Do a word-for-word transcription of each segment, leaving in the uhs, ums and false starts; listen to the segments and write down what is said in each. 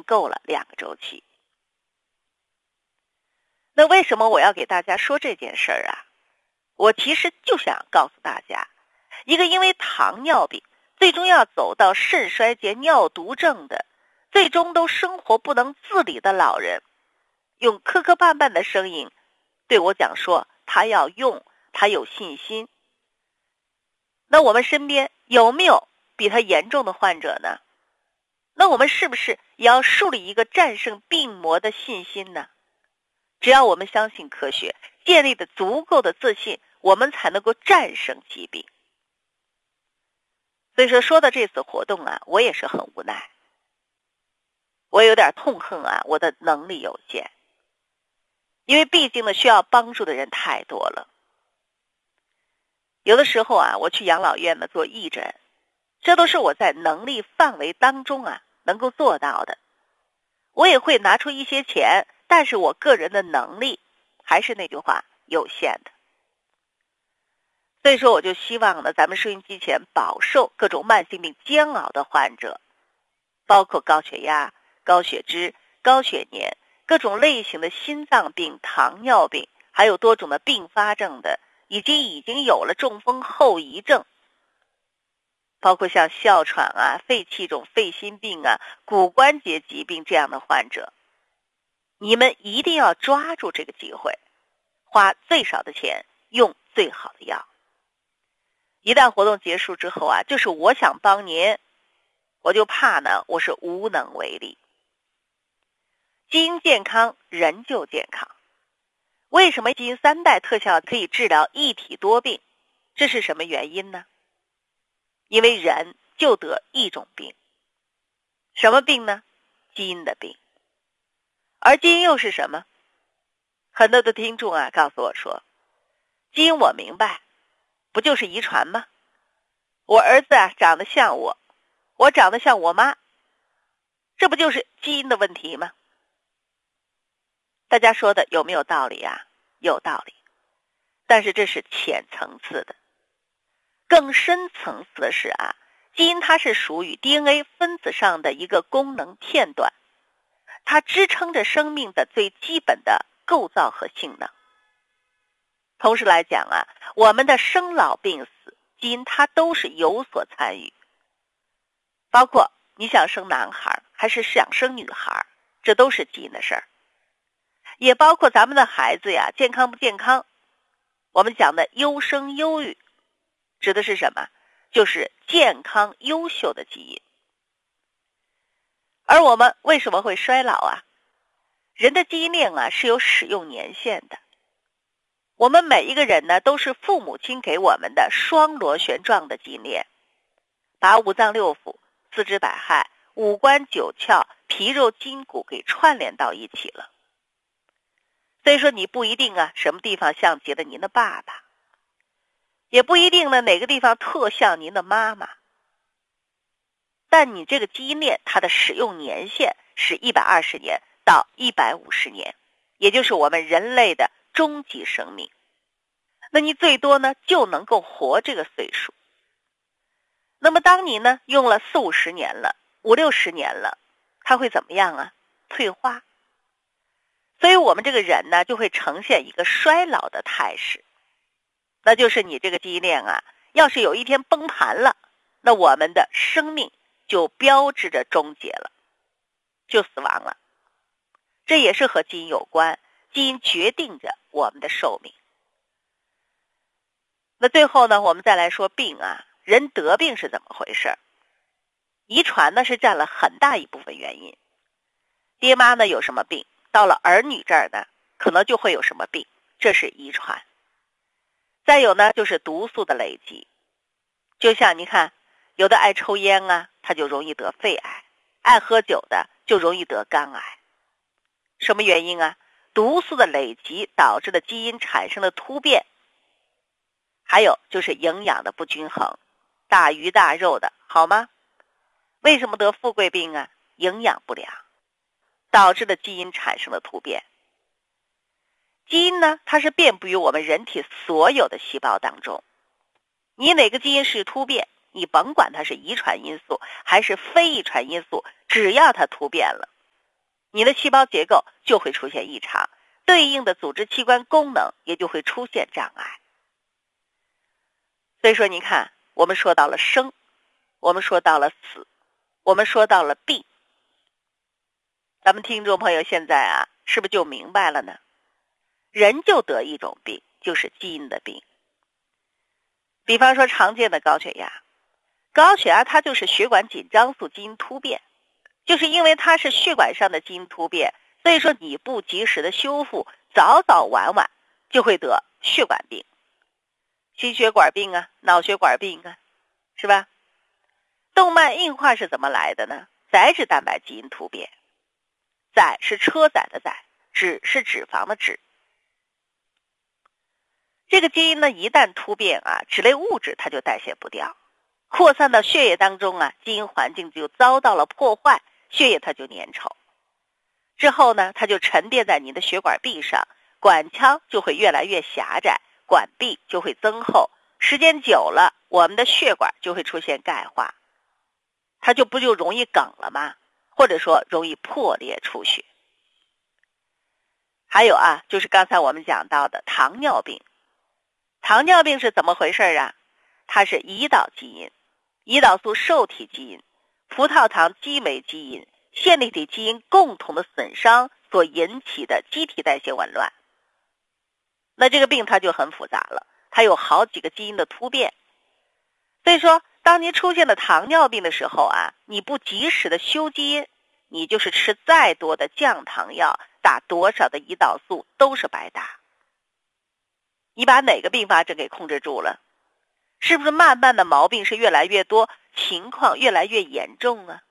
挣够了两个周期。那为什么我要给大家说这件事儿啊？我其实就想告诉大家，一个因为糖尿病最终要走到肾衰竭、尿毒症的，最终都生活不能自理的老人，用磕磕绊绊的声音对我讲说他要用，他有信心。那我们身边有没有比他严重的患者呢？那我们是不是也要树立一个战胜病魔的信心呢？只要我们相信科学，建立的足够的自信，我们才能够战胜疾病。所以说说到这次活动啊，我也是很无奈，我有点痛恨啊，我的能力有限，因为毕竟呢需要帮助的人太多了。有的时候啊，我去养老院呢做义诊，这都是我在能力范围当中啊能够做到的。我也会拿出一些钱，但是我个人的能力还是那句话，有限的。所以说我就希望呢，咱们收音机前饱受各种慢性病煎熬的患者，包括高血压、高血脂、高血粘，各种类型的心脏病、糖尿病，还有多种的并发症的，以及已经有了中风后遗症，包括像哮喘啊、肺气肿、肺心病啊、骨关节疾病这样的患者，你们一定要抓住这个机会，花最少的钱，用最好的药。一旦活动结束之后啊，就是我想帮您，我就怕呢我是无能为力。基因健康，人就健康。为什么基因三代特效可以治疗一体多病？这是什么原因呢？因为人就得一种病。什么病呢？基因的病。而基因又是什么？很多的听众啊告诉我说，基因我明白，不就是遗传吗？我儿子啊长得像我，我长得像我妈，这不就是基因的问题吗？大家说的有没有道理啊？有道理，但是这是浅层次的。更深层次的是啊，基因它是属于 D N A 分子上的一个功能片段，它支撑着生命的最基本的构造和性能。同时来讲啊，我们的生老病死，基因它都是有所参与，包括你想生男孩还是想生女孩，这都是基因的事儿。也包括咱们的孩子呀，健康不健康。我们讲的优生优育，指的是什么？就是健康优秀的基因。而我们为什么会衰老啊？人的基因链啊是有使用年限的。我们每一个人呢，都是父母亲给我们的双螺旋状的基因链，把五脏六腑、四肢百骸、五官九窍、皮肉筋骨给串联到一起了。所以说你不一定啊什么地方像极了您的爸爸，也不一定呢哪个地方特像您的妈妈，但你这个基因链它的使用年限是一百二十年到一百五十年，也就是我们人类的终极生命。那你最多呢就能够活这个岁数。那么当你呢用了四五十年了，五六十年了，它会怎么样啊？退化。所以我们这个人呢就会呈现一个衰老的态势，那就是你这个基因链啊，要是有一天崩盘了，那我们的生命就标志着终结了，就死亡了。这也是和基因有关，基因决定着我们的寿命。那最后呢，我们再来说病啊，人得病是怎么回事？遗传呢是占了很大一部分原因。爹妈呢有什么病，到了儿女这儿呢，可能就会有什么病，这是遗传。再有呢，就是毒素的累积，就像你看，有的爱抽烟啊，他就容易得肺癌；爱喝酒的就容易得肝癌。什么原因啊？毒素的累积导致的基因产生的突变，还有就是营养的不均衡，大鱼大肉的好吗？为什么得富贵病啊？营养不良导致的基因产生的突变。基因呢，它是遍布于我们人体所有的细胞当中。你哪个基因是突变，你甭管它是遗传因素还是非遗传因素，只要它突变了， 你的细胞结构就会出现异常，对应的组织器官功能也就会出现障碍。所以说你看，我们说到了生，我们说到了死，我们说到了病，咱们听众朋友现在啊，是不是就明白了呢？人就得一种病，就是基因的病。比方说常见的高血压，高血压它就是血管紧张素基因突变，就是因为它是血管上的基因突变，所以说你不及时的修复，早早晚晚就会得血管病，心血管病啊，脑血管病啊，是吧？动脉硬化是怎么来的呢？载脂蛋白基因突变，载是车载的载，脂是脂肪的脂。这个基因呢，一旦突变啊，脂类物质它就代谢不掉，扩散到血液当中啊，基因环境就遭到了破坏，血液它就粘稠。之后呢，它就沉淀在你的血管壁上，管腔就会越来越狭窄，管壁就会增厚，时间久了，我们的血管就会出现钙化，它就不就容易梗了吗？或者说容易破裂出血。还有啊，就是刚才我们讲到的糖尿病。糖尿病是怎么回事啊？它是胰岛基因、胰岛素受体基因、葡萄糖激酶基因、线粒体基因共同的损伤所引起的基体代谢紊乱。那这个病它就很复杂了，它有好几个基因的突变。所以说，当你出现了糖尿病的时候啊，你不及时的修基因，你就是吃再多的降糖药，打多少的胰岛素都是白打。你把哪个并发症给控制住了？是不是慢慢的毛病是越来越多，情况越来越严重啊？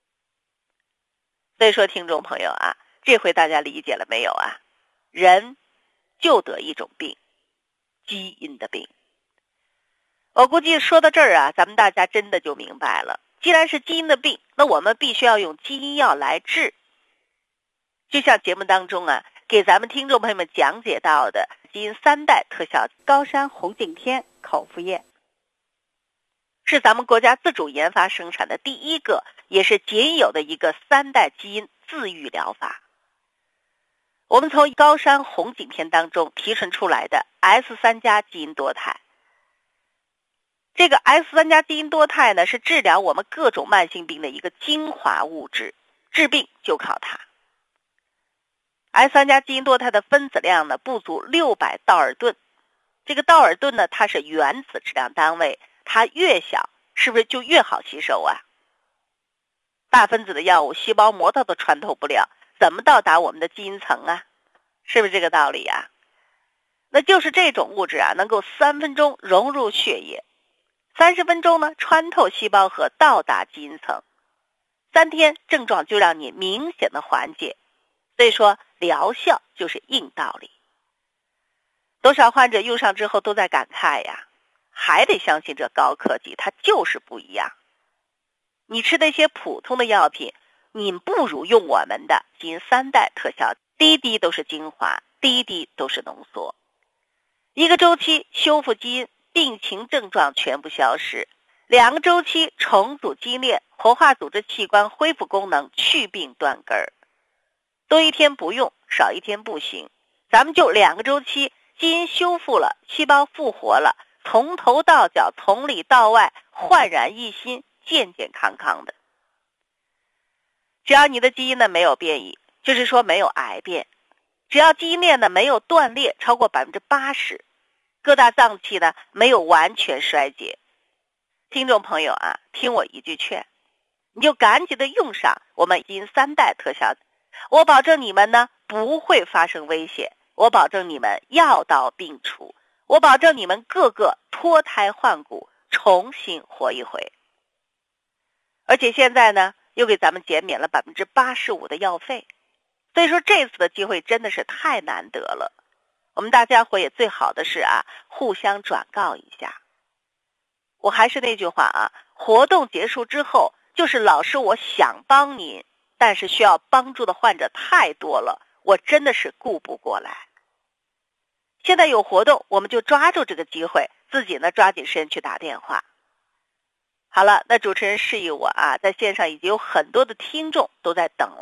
所以说听众朋友啊，这回大家理解了没有啊？人就得一种病，基因的病。我估计说到这儿啊，咱们大家真的就明白了，既然是基因的病，那我们必须要用基因药来治。就像节目当中啊，给咱们听众朋友们讲解到的基因三代特效高山红景天口服液，是咱们国家自主研发生产的第一个，也是仅有的一个三代基因自愈疗法。我们从高山红景天当中提纯出来的 S 三 加基因多肽，这个 S 三 加基因多肽呢，是治疗我们各种慢性病的一个精华物质，治病就靠它。S 三 加基因多肽的分子量呢不足六百道尔顿，这个道尔顿呢它是原子质量单位，它越小是不是就越好吸收啊？大分子的药物细胞膜它都穿透不了，怎么到达我们的基因层啊？是不是这个道理啊？那就是这种物质啊能够三分钟融入血液，三十分钟呢穿透细胞核到达基因层，三天症状就让你明显的缓解。所以说疗效就是硬道理。多少患者用上之后都在感慨呀，还得相信这高科技，它就是不一样。你吃那些普通的药品，你不如用我们的基因三代特效，滴滴都是精华，滴滴都是浓缩，一个周期修复基因，病情症状全部消失，两个周期重组基因链，活化组织器官，恢复功能，去病断根儿。多一天不用，少一天不行，咱们就两个周期，基因修复了，细胞复活了，从头到脚，从里到外焕然一新，健健康康的。只要你的基因呢没有变异，就是说没有癌变，只要基因链呢没有断裂超过 百分之八十， 各大脏器呢没有完全衰竭，听众朋友啊，听我一句劝，你就赶紧的用上我们基因三代特效，我保证你们呢不会发生危险，我保证你们药到病除，我保证你们个个脱胎换骨，重新活一回。而且现在呢又给咱们减免了 百分之八十五 的药费，所以说这次的机会真的是太难得了。我们大家伙也最好的是啊互相转告一下。我还是那句话啊，活动结束之后，就是老师我想帮您，但是需要帮助的患者太多了，我真的是顾不过来。现在有活动，我们就抓住这个机会，自己呢抓紧时间去打电话。好了，那主持人示意我啊，在线上已经有很多的听众都在等了，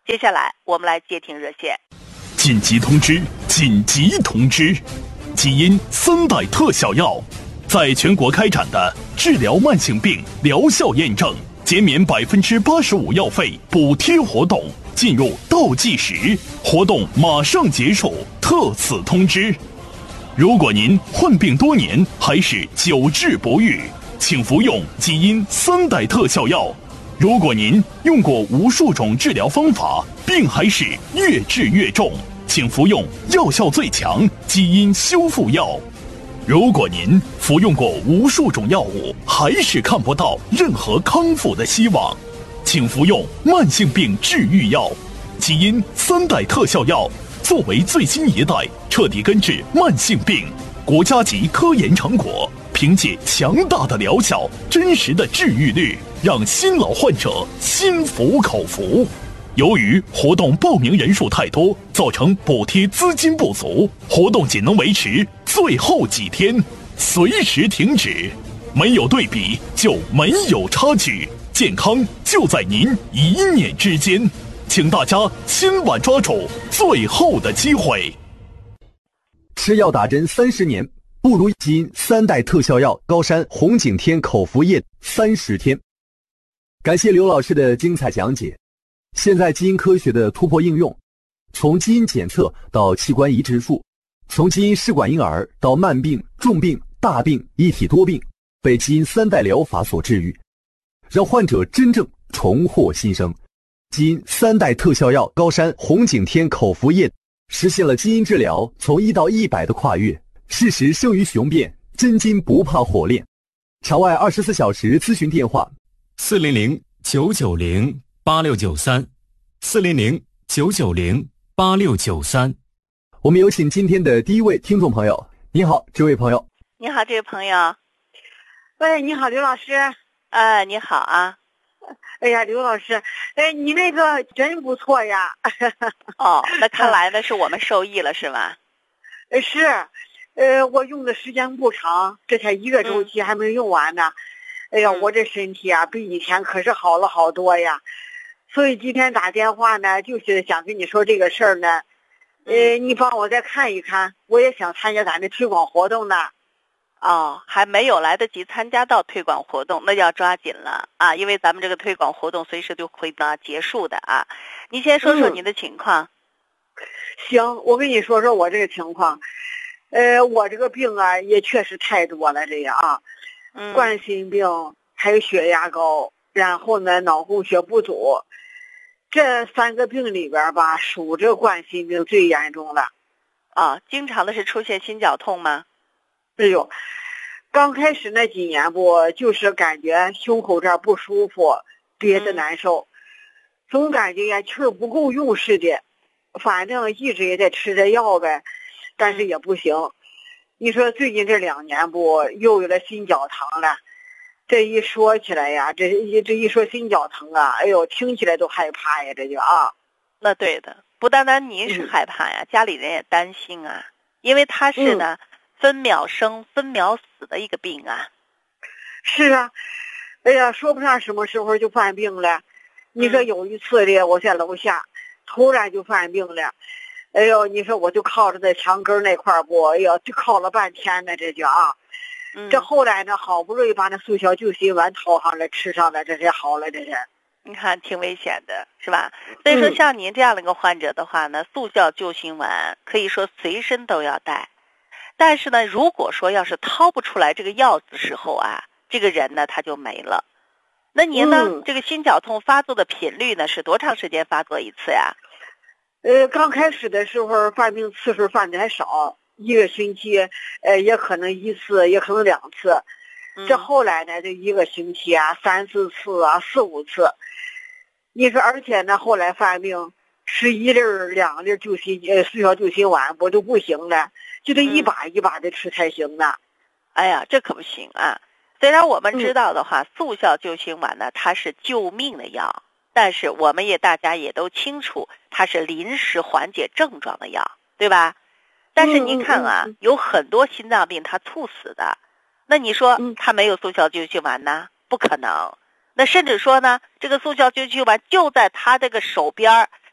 接下来我们来接听热线。 紧急通知！紧急通知！基因三代特效药在全国开展的治疗慢性病疗效验证、减免百分之八十五药费补贴活动进入倒计时，活动马上结束。特此通知：如果您患病多年还是久治不愈，请服用基因三代特效药。如果您用过无数种治疗方法，病还是越治越重，请服用药效最强基因修复药。如果您服用过无数种药物，还是看不到任何康复的希望，请服用慢性病治愈药基因三代特效药。作为最新一代彻底根治慢性病国家级科研成果，凭借强大的疗效、真实的治愈率，让新老患者心服口服。由于活动报名人数太多，造成补贴资金不足，活动仅能维持最后几天，随时停止。没有对比就没有差距，健康就在您一念之间，请大家千万抓住最后的机会。 吃药打针三十年，不如基因三代特效药高山红景天口服液三十天。感谢刘老师的精彩讲解。现在基因科学的突破应用，从基因检测到器官移植术，从基因试管婴儿到慢病、重病、大病一体多病，被基因三代疗法所治愈，让患者真正重获新生。基因三代特效药高山红景天口服液实现了基因治疗从一到一百的跨越，事实胜于雄辩，真金不怕火炼。场外二十四小时咨询电话： 四零零九九零八六九三，四零零九九零八六九三。 我们有请今天的第一位听众朋友。你好，这位朋友。 你好，这位朋友。 喂，你好，刘老师。 呃，你好啊。 哎呀，刘老师，哎，你那个真不错呀。 哦，那看来呢是我们受益了是吧？ 呃，是，呃，我用的时间不长，这才一个周期还没用完呢。嗯、哎呀，我这身体啊比以前可是好了好多呀。所以今天打电话呢，就是想跟你说这个事儿呢。呃，你帮我再看一看，我也想参加咱的推广活动呢。 哦，还没有来得及参加到推广活动，那就要抓紧了啊！因为咱们这个推广活动随时就会呢结束的啊。你先说说你的情况。 嗯、行，我跟你说说我这个情况。呃，我这个病啊也确实太多了，这样啊， 嗯， 冠心病，还有血压高，然后呢脑供血不足，这三个病里边吧，属这冠心病最严重了。 啊，经常的是出现心绞痛吗？ 哎呦，刚开始那几年不就是感觉胸口这儿不舒服，憋得难受，嗯、总感觉呀气儿不够用似的，反正一直也在吃着药呗，但是也不行。你说最近这两年不又有了心绞疼了，这一说起来呀，这一这一说心绞疼啊，哎呦，听起来都害怕呀，这就啊。 那对的，不单单您是害怕呀，嗯、家里人也担心啊，因为他是呢。嗯分秒生分秒死的一个病啊。 是啊，哎呀，说不上什么时候就犯病了。你说有一次的我在楼下突然就犯病了，哎呦，你说我就靠着在墙根那块不，哎呦就靠了半天呢，这就啊、嗯、这后来呢好不容易把那速效救心丸掏上来吃上了，这才好了，这是。 你看挺危险的是吧？所以说像您这样的一个患者的话呢，速效救心丸可以说随身都要带。但是呢，如果说要是掏不出来这个药的时候啊，这个人呢他就没了。那您呢、嗯、这个心绞痛发作的频率呢是多长时间发作一次呀？ 呃，刚开始的时候犯病次数犯的还少，一个星期呃也可能一次，也可能两次。嗯、这后来呢，这一个星期啊，三四次啊，四五次。你说，而且呢，后来犯病吃一粒两粒救心呃速效救心丸不就不行了。就得一把一把的吃才行呢、嗯。 哎呀，这可不行啊！虽然我们知道的话，嗯、速效救心丸呢，它是救命的药，但是我们也大家也都清楚，它是临时缓解症状的药，对吧？但是您看啊，嗯嗯嗯、有很多心脏病它猝死的，那你说它没有速效救心丸呢？不可能。那甚至说呢，这个速效救心丸就在他这个手边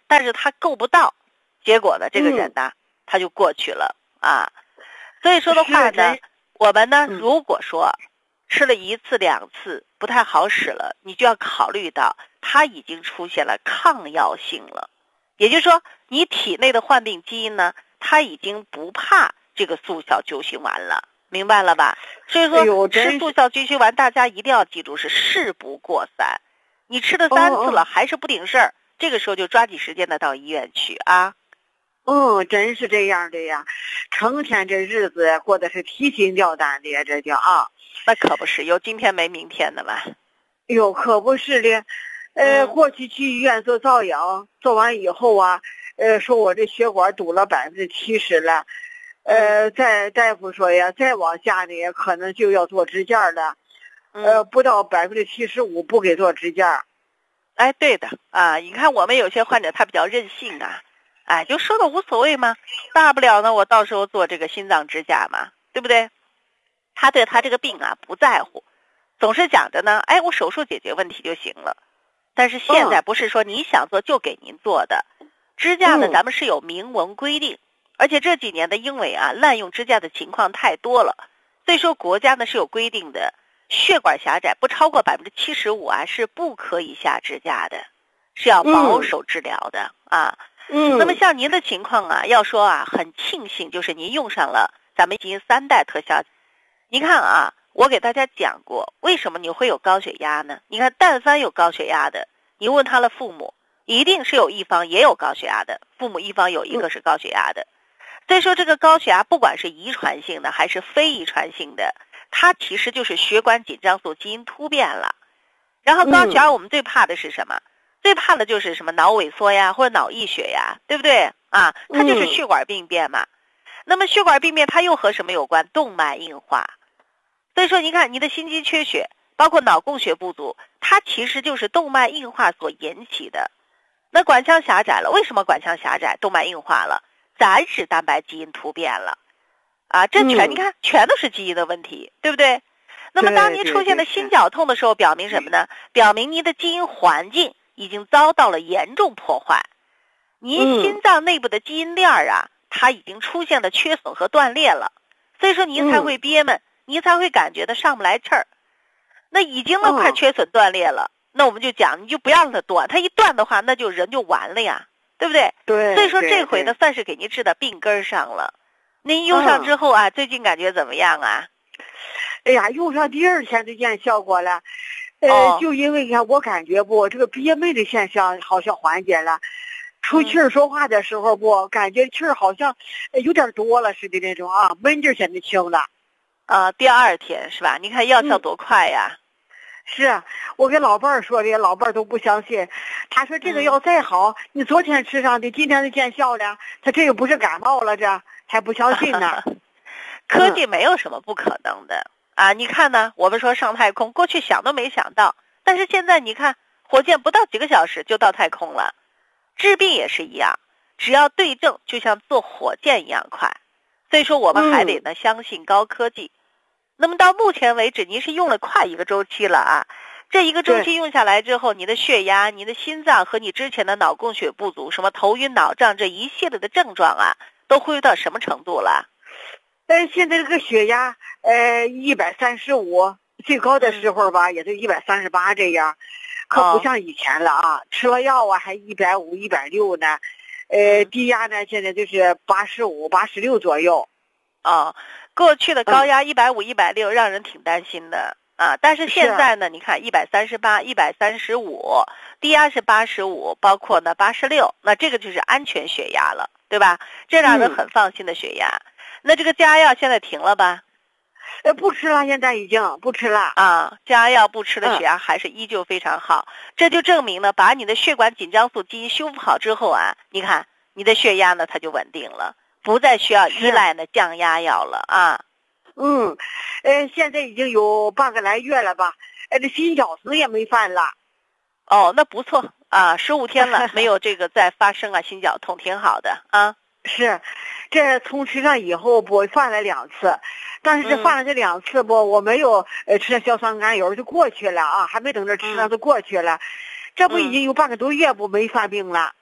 但是他够不到，结果呢，这个人呢，嗯、他就过去了啊。所以说的话呢，我们呢，如果说吃了一次两次不太好使了，你就要考虑到它已经出现了抗药性了，也就是说，你体内的患病基因呢，它已经不怕这个速效救心丸了。明白了吧？所以说吃速效救心丸，大家一定要记住是事不过三。你吃了三次了，还是不顶事儿，这个时候就抓紧时间的到医院去啊。 嗯，真是这样的呀，成天这日子过得是提心吊胆的呀，这叫啊。 那可不是，有今天没明天的吧？ 哟，可不是的。呃，嗯、过去去医院做造影，做完以后啊，呃，说我这血管堵了百分之七十了。呃，再大夫说呀，再往下呢，可能就要做支架了。呃，不到百分之七十五不给做支架。 哎，对的啊，你看我们有些患者他比较任性啊，哎，就说的无所谓嘛，大不了呢我到时候做这个心脏支架嘛，对不对？他对他这个病啊不在乎，总是讲着呢，哎，我手术解决问题就行了。但是现在不是说你想做就给您做的，支架呢咱们是有明文规定。而且这几年的因为啊滥用支架的情况太多了，所以说国家呢是有规定的，血管狭窄不超过百分之七十五啊是不可以下支架的，是要保守治疗的、嗯、啊。嗯。那么像您的情况啊，要说啊很庆幸就是您用上了咱们基因三代特效。您看啊，我给大家讲过为什么你会有高血压呢？你看但凡有高血压的，你问他的父母，一定是有一方也有高血压的，父母一方有一个是高血压的。所以说这个高血压不管是遗传性的还是非遗传性的，它其实就是血管紧张素基因突变了。然后高血压我们最怕的是什么、嗯、最怕的就是什么脑萎缩呀或者脑溢血呀，对不对啊？它就是血管病变嘛、嗯、那么血管病变它又和什么有关？动脉硬化。所以说你看你的心肌缺血包括脑供血不足，它其实就是动脉硬化所引起的。那管腔狭窄了，为什么管腔狭窄动脉硬化了？咱是蛋白基因突变了啊，这全、嗯、你看全都是基因的问题，对不对？那么当您出现了心绞痛的时候，表明什么呢？表明您的基因环境已经遭到了严重破坏，您心脏内部的基因链啊、嗯、它已经出现了缺损和断裂了，所以说您才会憋闷、嗯、您才会感觉到上不来气儿。那已经都快缺损断裂了、嗯、那我们就讲你就不要让它断，它一断的话那就人就完了呀，对不对？ 对。 所以说这回呢算是给您治到病根上了。您用上之后啊、嗯、最近感觉怎么样啊？ 哎呀，用上第二天就见效果了。呃、哦、就因为看我感觉不这个憋闷的现象好像缓解了，出气儿说话的时候不、嗯、感觉气儿好像有点多了似的那种啊，闷劲儿现在轻了。 啊，第二天是吧？你看药效多快呀、嗯是我给老伴儿说的，老伴儿都不相信。他说这个药再好、嗯、你昨天吃上的今天就见效了，他这又不是感冒了，这还不相信呢。 科技没有什么不可能的、嗯、啊！你看呢，我们说上太空过去想都没想到，但是现在你看火箭不到几个小时就到太空了。治病也是一样，只要对症就像坐火箭一样快，所以说我们还得呢、嗯、相信高科技。那么到目前为止您是用了快一个周期了啊，这一个周期用下来之后，你的血压、你的心脏和你之前的脑供血不足，什么头晕脑胀这一系列的症状啊，都恢复到什么程度了？ 呃，现在这个血压呃一百三十五，最高的时候吧、嗯、也就一百三十八这样，可不像以前了啊、哦、吃了药啊还一百五一百六呢，呃低压呢现在就是八十五八十六左右。 哦，过去的高压一百五一百六让人挺担心的啊，但是现在呢你看一百三十八一百三十五，低压是八十五，包括呢八十六，那这个就是安全血压了，对吧？这让人很放心的血压、嗯、那这个加药现在停了吧？ 呃，不吃了，现在已经不吃了啊，加药不吃的血压还是依旧非常好、嗯、这就证明呢把你的血管紧张素基因修复好之后啊，你看你的血压呢它就稳定了，不再需要依赖呢降压药了啊。 嗯，呃，现在已经有半个来月了吧，呃，这心绞痛也没犯了。 哦，那不错啊，十五天了没有这个再发生啊心绞痛，挺好的啊。 是，这从吃上以后不犯了两次，但是这犯了这两次不、嗯、我没有呃吃硝酸甘油就过去了啊，还没等着吃上就过去了、嗯、这不已经有半个多月不没犯病了。